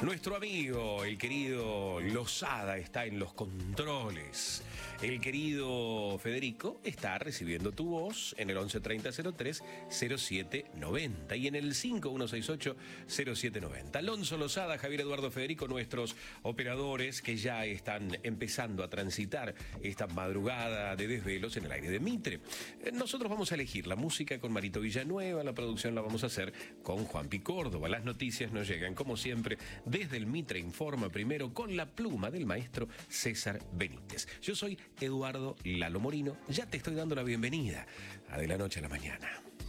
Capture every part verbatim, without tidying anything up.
Nuestro amigo, el querido Lozada, está en los controles. El querido Federico está recibiendo tu voz en el once treinta cero tres cero siete noventa y en el cinco uno seis ocho cero siete noventa. Alonso Lozada, Javier Eduardo Federico, nuestros operadores que ya están empezando a transitar esta madrugada de desvelos en el aire de Mitre. Nosotros vamos a elegir la música con Marito Villanueva, la producción la vamos a hacer con Juanpi Córdoba. Las noticias nos llegan, como siempre, desde el Mitre Informa, primero con la pluma del maestro César Benítez. Yo soy Eduardo Lalo Morino, ya te estoy dando la bienvenida a De la Noche a la Mañana.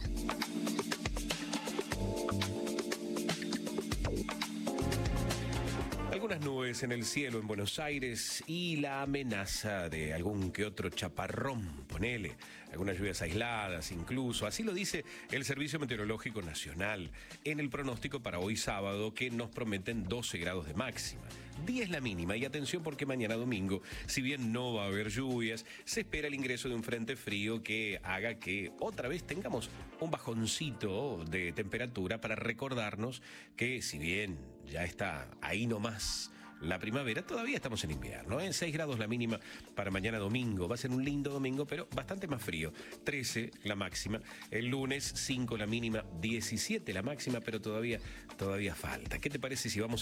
Algunas nubes en el cielo en Buenos Aires y la amenaza de algún que otro chaparrón, ponele, algunas lluvias aisladas incluso, así lo dice el Servicio Meteorológico Nacional en el pronóstico para hoy sábado, que nos prometen doce grados de máxima, diez la mínima. Y atención, porque mañana domingo, si bien no va a haber lluvias, se espera el ingreso de un frente frío que haga que otra vez tengamos un bajoncito de temperatura para recordarnos que, si bien ya está ahí nomás la primavera, todavía estamos en invierno, ¿eh? seis grados la mínima para mañana domingo. Va a ser un lindo domingo, pero bastante más frío. trece la máxima. El lunes, cinco la mínima, diecisiete la máxima, pero todavía, todavía falta. ¿Qué te parece si vamos